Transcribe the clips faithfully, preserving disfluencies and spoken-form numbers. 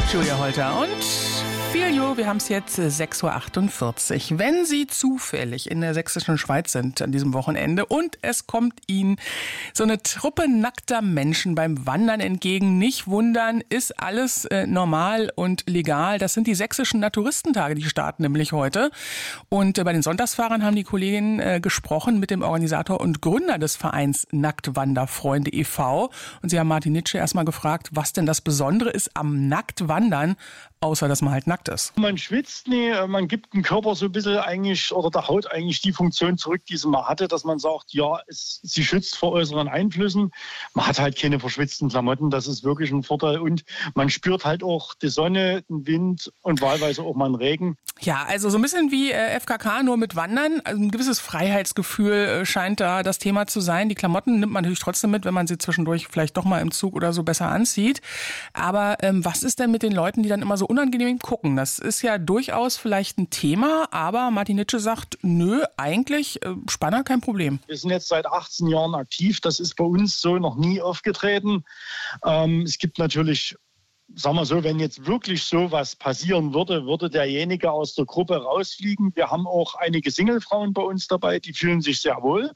Julia Holter und Feel You. Wir haben es jetzt sechs Uhr achtundvierzig. Wenn Sie zufällig in der sächsischen Schweiz sind an diesem Wochenende und es kommt Ihnen so eine Truppe nackter Menschen beim Wandern entgegen, nicht wundern, ist alles äh, normal und legal. Das sind die sächsischen Naturistentage, die starten nämlich heute. Und äh, bei den Sonntagsfahrern haben die Kolleginnen äh, gesprochen mit dem Organisator und Gründer des Vereins Nacktwanderfreunde e V. Und sie haben Martin Nitsche erstmal gefragt, was denn das Besondere ist am Nacktwandern, außer dass man halt nackt ist. Man schwitzt nie, man gibt dem Körper so ein bisschen eigentlich, oder der Haut eigentlich die Funktion zurück, die sie mal hatte, dass man sagt, ja, es, sie schützt vor äußeren Einflüssen. Man hat halt keine verschwitzten Klamotten, das ist wirklich ein Vorteil. Und man spürt halt auch die Sonne, den Wind und wahlweise auch mal den Regen. Ja, also so ein bisschen wie äh, F K K, nur mit Wandern. Also ein gewisses Freiheitsgefühl äh, scheint da das Thema zu sein. Die Klamotten nimmt man natürlich trotzdem mit, wenn man sie zwischendurch vielleicht doch mal im Zug oder so besser anzieht. Aber ähm, was ist denn mit den Leuten, die dann immer so unangenehm gucken? Das ist ja durchaus vielleicht ein Thema, aber Martin Nitsche sagt, nö, eigentlich äh, Spanner kein Problem. Wir sind jetzt seit achtzehn Jahren aktiv. Das ist bei uns so noch nie aufgetreten. Ähm, es gibt natürlich, sagen wir so, wenn jetzt wirklich so was passieren würde, würde derjenige aus der Gruppe rausfliegen. Wir haben auch einige Singlefrauen bei uns dabei, die fühlen sich sehr wohl.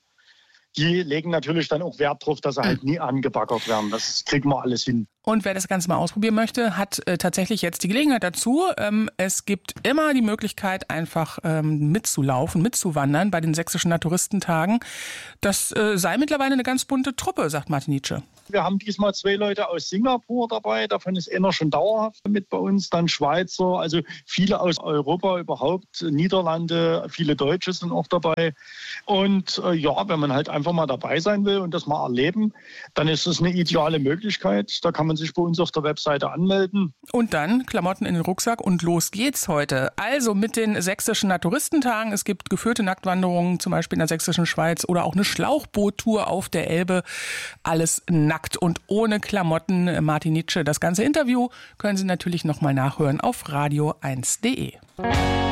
Die legen natürlich dann auch Wert darauf, dass sie halt nie angebaggert werden. Das kriegen wir alles hin. Und wer das Ganze mal ausprobieren möchte, hat äh, tatsächlich jetzt die Gelegenheit dazu. Ähm, es gibt immer die Möglichkeit, einfach ähm, mitzulaufen, mitzuwandern bei den sächsischen Naturistentagen. Das äh, sei mittlerweile eine ganz bunte Truppe, sagt Martin Nitsche. Wir haben diesmal zwei Leute aus Singapur dabei. Davon ist einer schon dauerhaft mit bei uns. Dann Schweizer, also viele aus Europa überhaupt. Niederlande, viele Deutsche sind auch dabei. Und äh, ja, wenn man halt einfach mal dabei sein will und das mal erleben, dann ist das eine ideale Möglichkeit. Da kann man sich bei uns auf der Webseite anmelden. Und dann Klamotten in den Rucksack und los geht's heute. Also mit den sächsischen Naturistentagen. Es gibt geführte Nacktwanderungen, zum Beispiel in der sächsischen Schweiz oder auch eine Schlauchboottour auf der Elbe. Alles nackt und ohne Klamotten. Martin Nitsche. Das ganze Interview können Sie natürlich nochmal nachhören auf radio eins punkt de.